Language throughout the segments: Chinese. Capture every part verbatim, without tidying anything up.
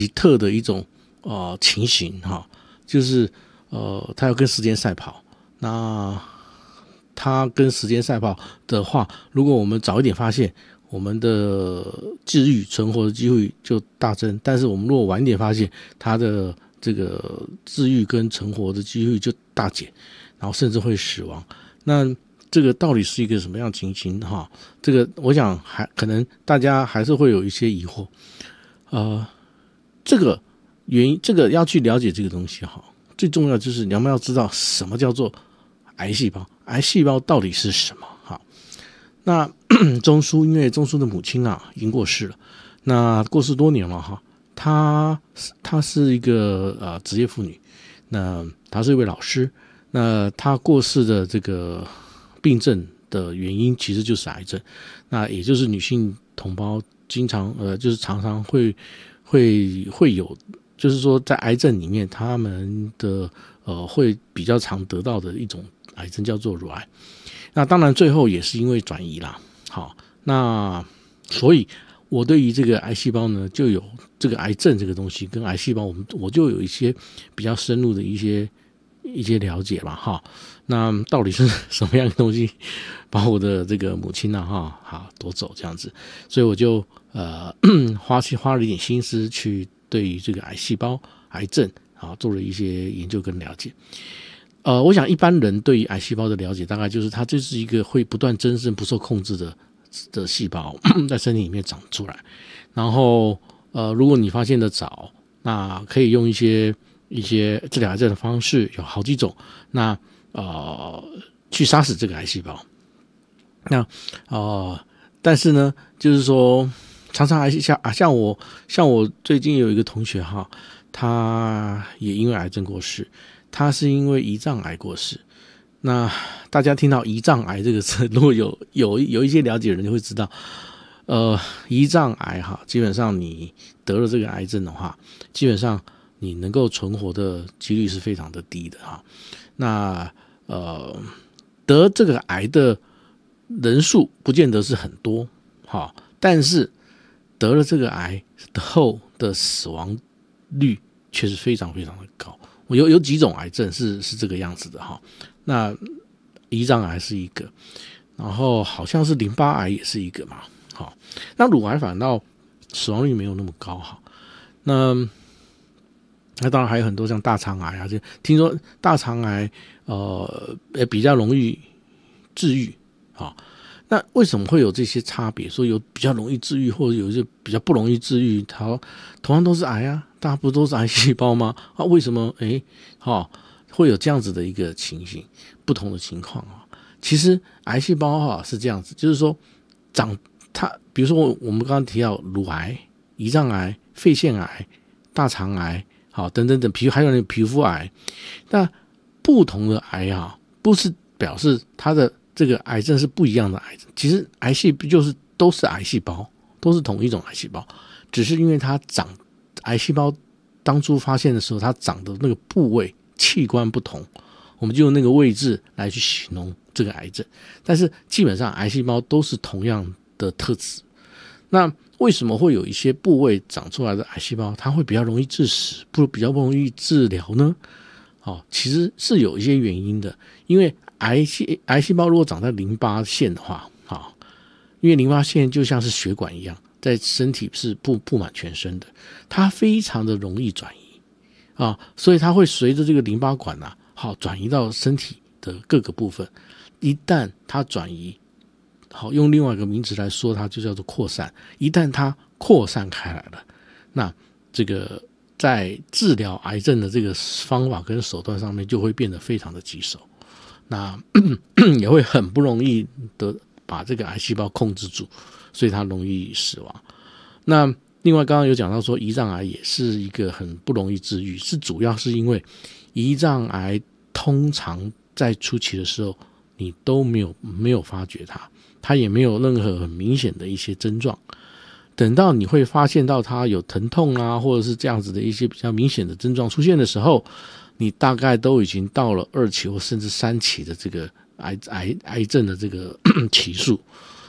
奇特的一种呃情形哈，就是呃他要跟时间赛跑，那他跟时间赛跑的话，如果我们早一点发现，我们的治愈存活的机会就大增，但是我们如果晚一点发现，它的这个治愈跟存活的机会就大减，然后甚至会死亡。那这个到底是一个什么样的情形哈？这个我想还可能大家还是会有一些疑惑，呃，这个原因，这个要去了解这个东西哈，最重要就是你们要知道什么叫做癌细胞，癌细胞到底是什么哈？那钟书，因为钟书的母亲啊已经过世了，那过世多年了哈，她她是一个呃职业妇女，那她是一位老师，那她过世的这个病症的原因其实就是癌症，那也就是女性同胞经常呃就是常常会会会有，就是说在癌症里面他们的呃会比较常得到的一种癌症叫做乳癌。那当然最后也是因为转移啦，好，那所以我对于这个癌细胞呢，就有这个癌症这个东西跟癌细胞，我们我就有一些比较深入的一些一些了解吧，哈。那到底是什么样的东西把我的这个母亲呢，哈，好夺走这样子，所以我就呃花去花了一点心思去对于这个癌细胞、癌症啊做了一些研究跟了解。呃，我想一般人对于癌细胞的了解，大概就是它就是一个会不断增生、不受控制的的细胞在身体里面长出来。然后，呃，如果你发现的早，那可以用一些一些治疗癌症的方式，有好几种。那呃，去杀死这个癌细胞。那呃，但是呢，就是说，常常癌细像啊，像我像我最近有一个同学哈，他也因为癌症过世。他是因为胰脏癌过世。那大家听到胰脏癌这个词，如果有有有一些了解的人就会知道，呃，胰脏癌哈，基本上你得了这个癌症的话，基本上你能够存活的几率是非常的低的哈。那呃，得这个癌的人数不见得是很多哈，但是得了这个癌后的死亡率却是非常非常的高。有有几种癌症是是这个样子的哈，那胰脏癌是一个，然后好像是淋巴癌也是一个嘛，好，那乳癌反倒死亡率没有那么高哈，那那当然还有很多像大肠癌啊，就听说大肠癌呃比较容易治愈，好，那为什么会有这些差别？说有比较容易治愈，或者有一些比较不容易治愈，它同样都是癌啊。大家不都是癌细胞吗？啊，为什么诶，哦，会有这样子的一个情形，不同的情况啊？其实癌细胞哈是这样子，就是说长它，比如说我们刚刚提到乳癌、胰脏癌、肺腺癌、大肠癌，好等等等，皮还有皮肤癌，那不同的癌啊，不是表示它的这个癌症是不一样的癌症，其实癌细胞就是都是癌细胞，都是同一种癌细胞，只是因为它长。癌细胞当初发现的时候，它长的那个部位器官不同，我们就用那个位置来去形容这个癌症。但是基本上癌细胞都是同样的特质。那为什么会有一些部位长出来的癌细胞，它会比较容易致死，不比较不容易治疗呢？哦，其实是有一些原因的。因为癌细癌细胞如果长在淋巴腺的话，哦，因为淋巴腺就像是血管一样。在身体是布布满全身的，它非常的容易转移啊，所以它会随着这个淋巴管啊，好转移到身体的各个部分。一旦它转移，好用另外一个名词来说，它就叫做扩散。一旦它扩散开来了，那这个在治疗癌症的这个方法跟手段上面就会变得非常的棘手，那也会很不容易的把这个癌细胞控制住。所以它容易死亡。那另外刚刚有讲到说胰脏癌也是一个很不容易治愈，是主要是因为胰脏癌通常在初期的时候你都没有没有发觉它，它也没有任何很明显的一些症状。等到你会发现到它有疼痛啊，或者是这样子的一些比较明显的症状出现的时候，你大概都已经到了二期或甚至三期的这个癌癌癌症的这个期数。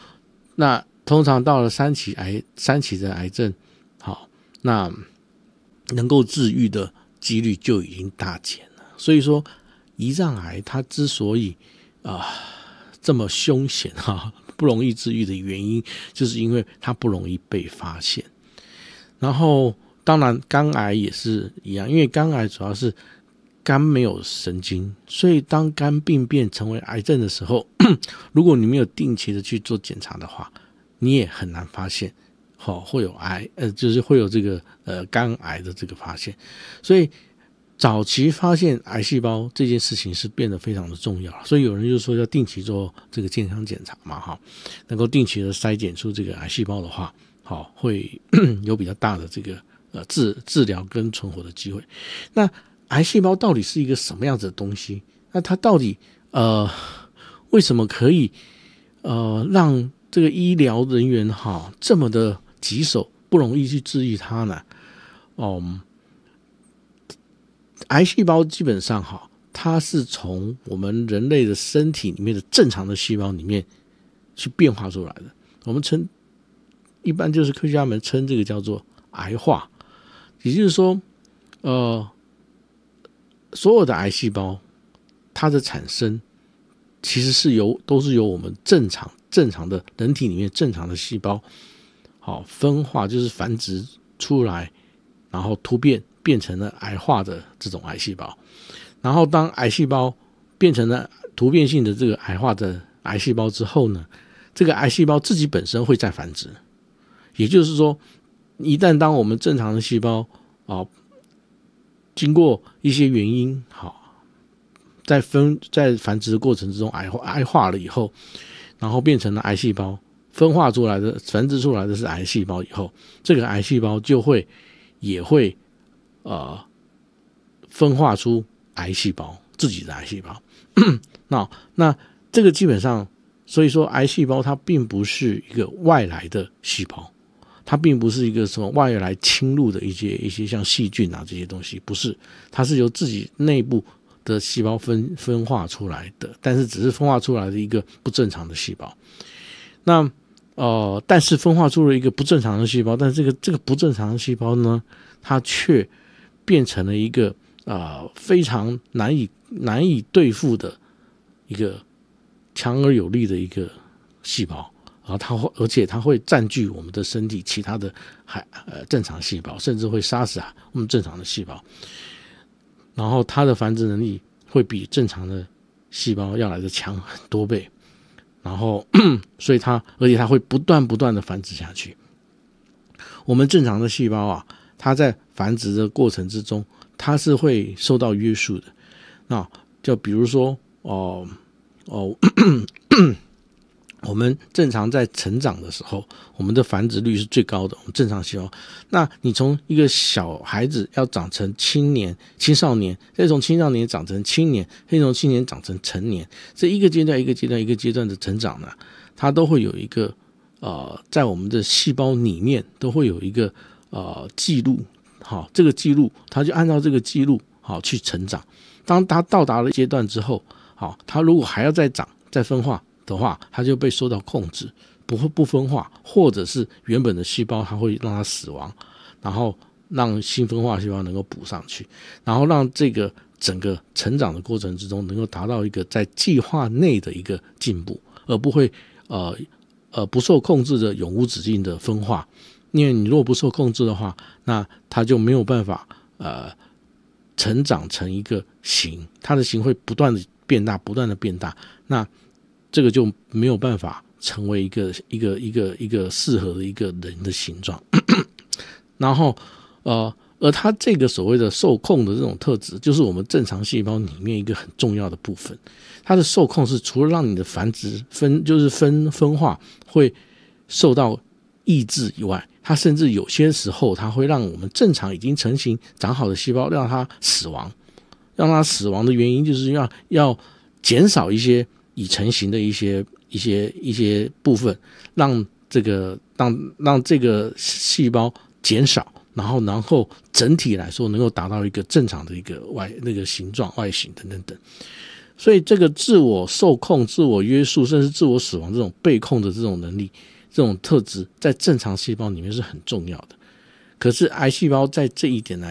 那通常到了三期癌三期的癌症，好，那能够治愈的几率就已经大减了。所以说胰脏癌它之所以啊、呃、这么凶险哈，不容易治愈的原因，就是因为它不容易被发现。然后当然肝癌也是一样，因为肝癌主要是肝没有神经，所以当肝病变成为癌症的时候，如果你没有定期的去做检查的话，你也很难发现，哦，会有癌，呃，就是会有这个呃肝癌的这个发现。所以早期发现癌细胞这件事情是变得非常的重要，所以有人就说要定期做这个健康检查嘛，哈，能够定期的筛检出这个癌细胞的话，好，会有比较大的这个呃治治疗跟存活的机会。那癌细胞到底是一个什么样子的东西？那它到底呃为什么可以呃让这个医疗人员哈这么的棘手，不容易去治愈它呢？嗯，癌细胞基本上哈，它是从我们人类的身体里面的正常的细胞里面去变化出来的。我们称一般就是科学家们称这个叫做癌化，也就是说，呃。所有的癌细胞，它的产生其实是由都是由我们正常正常的人体里面正常的细胞，好分化就是繁殖出来，然后突变变成了癌化的这种癌细胞。然后当癌细胞变成了突变性的这个癌化的癌细胞之后呢，这个癌细胞自己本身会再繁殖，也就是说，一旦当我们正常的细胞啊。经过一些原因，好，在分在繁殖的过程之中癌癌化了以后，然后变成了癌细胞，分化出来的繁殖出来的是癌细胞以后，这个癌细胞就会也会呃分化出癌细胞，自己的癌细胞。那那这个基本上，所以说癌细胞它并不是一个外来的细胞。它并不是一个什么外来侵入的一些一些像细菌啊这些东西，不是，它是由自己内部的细胞分分化出来的，但是只是分化出来的一个不正常的细胞。那呃，但是分化出了一个不正常的细胞，但是这个这个不正常的细胞呢，它却变成了一个啊、呃、非常难以难以对付的一个强而有力的一个细胞。然后它会，而且它会占据我们的身体其他的还呃正常细胞，甚至会杀死啊我们正常的细胞。然后它的繁殖能力会比正常的细胞要来的强很多倍。然后，所以它，而且它会不断不断的繁殖下去。我们正常的细胞啊，它在繁殖的过程之中，它是会受到约束的。那就比如说，哦哦。我们正常在成长的时候，我们的繁殖率是最高的，我们正常细胞。那你从一个小孩子要长成青年、青少年，再从青少年长成青年，再从青年长成成年，这一个阶段一个阶段一个阶段的成长呢，它都会有一个呃，在我们的细胞里面都会有一个呃记录，好，这个记录它就按照这个记录好去成长。当它到达了阶段之后，好，它如果还要再长、再分化的话，它就被受到控制，不会不分化，或者是原本的细胞它会让它死亡，然后让新分化细胞能够补上去，然后让这个整个成长的过程之中能够达到一个在计划内的一个进步，而不会呃呃不受控制的永无止境的分化。因为你如果不受控制的话，那它就没有办法呃成长成一个形，它的形会不断的变大，不断的变大，那这个就没有办法成为一个一个一个一个适合的一个人的形状。然后呃，而它这个所谓的受控的这种特质，就是我们正常细胞里面一个很重要的部分。它的受控是除了让你的繁殖分就是分分化会受到抑制以外，它甚至有些时候它会让我们正常已经成型长好的细胞让它死亡。让它死亡的原因就是要要减少一些已成型的一些一些一些部分，让这个让让这个细胞减少，然后然后整体来说能够达到一个正常的一个外那个形状、外形等等等。所以这个自我受控、自我约束，甚至自我死亡这种被控的这种能力、这种特质，在正常细胞里面是很重要的。可是癌细胞在这一点来